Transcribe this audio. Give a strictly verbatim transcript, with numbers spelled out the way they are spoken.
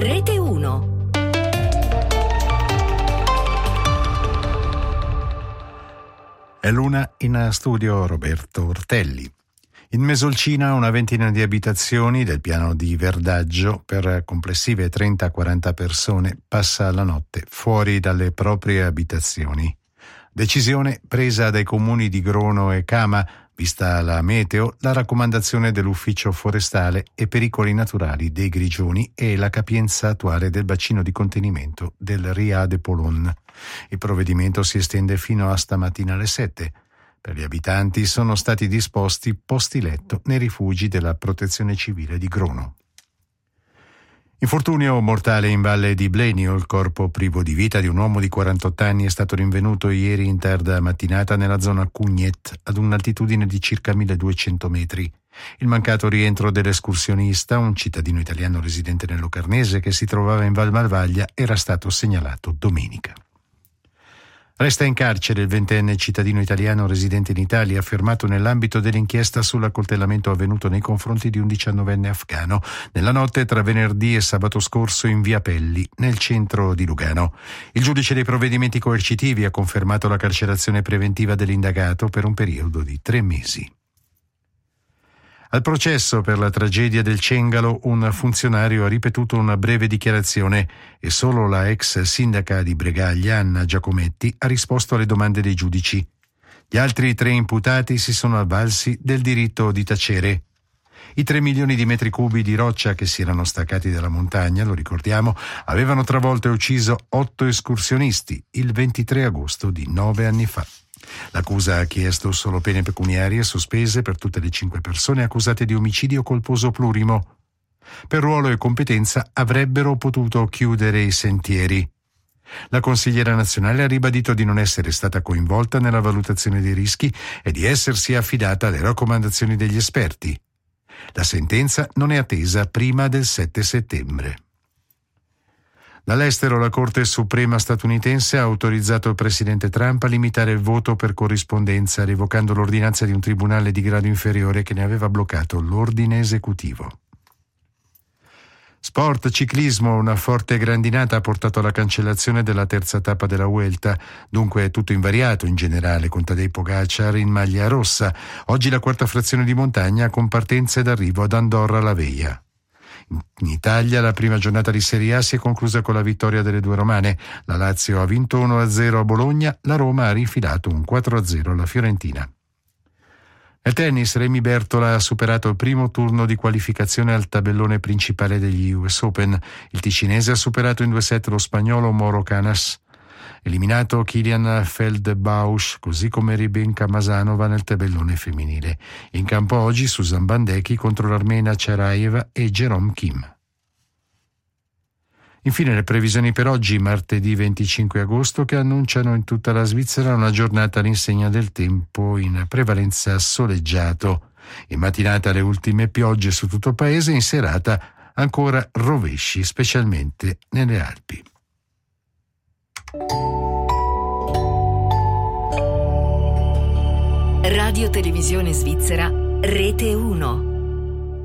Rete uno. È l'una in studio Roberto Ortelli. In Mesolcina una ventina di abitazioni del piano di Verdaggio per complessive trenta quaranta persone passa la notte fuori dalle proprie abitazioni. Decisione presa dai comuni di Grono e Cama, vista la meteo, la raccomandazione dell'Ufficio Forestale e Pericoli Naturali dei Grigioni e la capienza attuale del bacino di contenimento del Ria de Polon. Il provvedimento si estende fino a stamattina alle sette. Per gli abitanti sono stati disposti posti letto nei rifugi della Protezione Civile di Grono. Infortunio mortale in Valle di Blenio. Il corpo privo di vita di un uomo di quarantotto anni è stato rinvenuto ieri in tarda mattinata nella zona Cugnet, ad un'altitudine di circa milleduecento metri. Il mancato rientro dell'escursionista, un cittadino italiano residente nel Locarnese che si trovava in Val Malvaglia, era stato segnalato domenica. Resta in carcere il ventenne cittadino italiano residente in Italia, fermato nell'ambito dell'inchiesta sull'accoltellamento avvenuto nei confronti di un diciannovenne afghano nella notte tra venerdì e sabato scorso in via Pelli, nel centro di Lugano. Il giudice dei provvedimenti coercitivi ha confermato la carcerazione preventiva dell'indagato per un periodo di tre mesi. Al processo per la tragedia del Cengalo, un funzionario ha ripetuto una breve dichiarazione e solo la ex sindaca di Bregaglia, Anna Giacometti, ha risposto alle domande dei giudici. Gli altri tre imputati si sono avvalsi del diritto di tacere. I tre milioni di metri cubi di roccia che si erano staccati dalla montagna, lo ricordiamo, avevano travolto e ucciso otto escursionisti il ventitré agosto di nove anni fa. L'accusa ha chiesto solo pene pecuniarie sospese per tutte le cinque persone accusate di omicidio colposo plurimo. Per ruolo e competenza avrebbero potuto chiudere i sentieri. La consigliera nazionale ha ribadito di non essere stata coinvolta nella valutazione dei rischi e di essersi affidata alle raccomandazioni degli esperti. La sentenza non è attesa prima del sette settembre. Dall'estero la Corte Suprema statunitense ha autorizzato il presidente Trump a limitare il voto per corrispondenza, revocando l'ordinanza di un tribunale di grado inferiore che ne aveva bloccato l'ordine esecutivo. Sport, ciclismo, una forte grandinata ha portato alla cancellazione della terza tappa della Vuelta, dunque è tutto invariato in generale con Tadej Pogačar in maglia rossa. Oggi la quarta frazione di montagna con partenza ed arrivo ad Andorra la Veia. In Italia la prima giornata di Serie A si è conclusa con la vittoria delle due romane. La Lazio ha vinto uno a zero a Bologna, la Roma ha rifilato un quattro a zero alla Fiorentina. Nel tennis Remy Bertola ha superato il primo turno di qualificazione al tabellone principale degli U S Open. Il ticinese ha superato in due set lo spagnolo Mauro Canas. Eliminato Kilian Feldbausch, così come Rybinka Masanova nel tabellone femminile. In campo oggi Susan Bandecchi contro l'Armena Charaeva e Jerome Kim. Infine le previsioni per oggi, martedì venticinque agosto, che annunciano in tutta la Svizzera una giornata all'insegna del tempo in prevalenza soleggiato. In mattinata le ultime piogge su tutto il paese, in serata ancora rovesci, specialmente nelle Alpi. Radio Televisione Svizzera, Rete uno.